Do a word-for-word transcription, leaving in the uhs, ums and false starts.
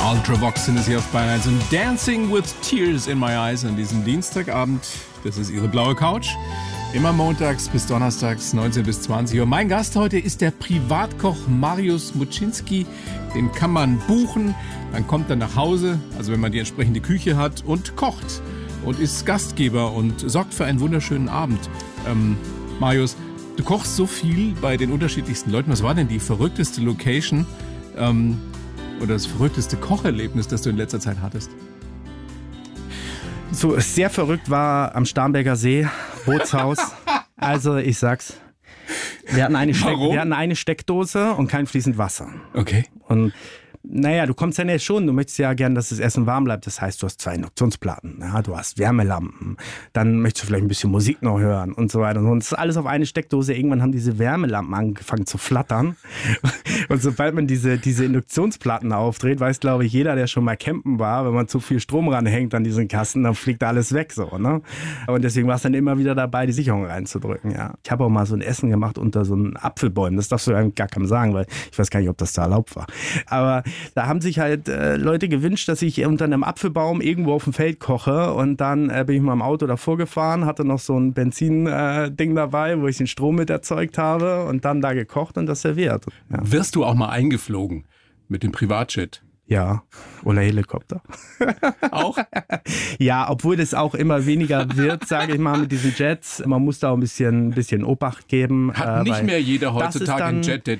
Ultravox sind es hier auf Bayern eins und Dancing with Tears in My Eyes an diesem Dienstagabend. Das ist Ihre blaue Couch. Immer montags bis donnerstags, neunzehn bis zwanzig Uhr. Mein Gast heute ist der Privatkoch Mariusz Muczynski. Den kann man buchen, dann kommt er nach Hause, also wenn man die entsprechende Küche hat, und kocht und ist Gastgeber und sorgt für einen wunderschönen Abend. Ähm, Mariusz, du kochst so viel bei den unterschiedlichsten Leuten. Was war denn die verrückteste Location ähm, oder das verrückteste Kocherlebnis, das du in letzter Zeit hattest? So sehr verrückt war am Starnberger See, Bootshaus. Also ich sag's, wir hatten, eine Steck, wir hatten eine Steckdose und kein fließend Wasser. Okay. Und naja, du kommst ja nicht schon, du möchtest ja gern, dass das Essen warm bleibt. Das heißt, du hast zwei Induktionsplatten, ja, du hast Wärmelampen, dann möchtest du vielleicht ein bisschen Musik noch hören und so weiter. Und das ist alles auf eine Steckdose. Irgendwann haben diese Wärmelampen angefangen zu flattern. Und sobald man diese, diese Induktionsplatten aufdreht, weiß, glaube ich, jeder, der schon mal campen war, wenn man zu viel Strom ranhängt an diesen Kasten, dann fliegt alles weg so, ne? Und deswegen war es dann immer wieder dabei, die Sicherung reinzudrücken, ja. Ich habe auch mal so ein Essen gemacht unter so einen Apfelbäumen. Das darfst du eigentlich gar keinem sagen, weil ich weiß gar nicht, ob das da erlaubt war. Aber da haben sich halt äh, Leute gewünscht, dass ich unter einem Apfelbaum irgendwo auf dem Feld koche, und dann äh, bin ich mal im Auto davor gefahren, hatte noch so ein Benzin-Ding äh, dabei, wo ich den Strom mit erzeugt habe, und dann da gekocht und das serviert. Ja. Wirst du auch mal eingeflogen mit dem Privatjet? Ja, oder Helikopter. Auch? Ja, obwohl das auch immer weniger wird, sage ich mal, mit diesen Jets. Man muss da auch ein bisschen, ein bisschen Obacht geben. Hat äh, nicht mehr jeder heutzutage einen Jet, der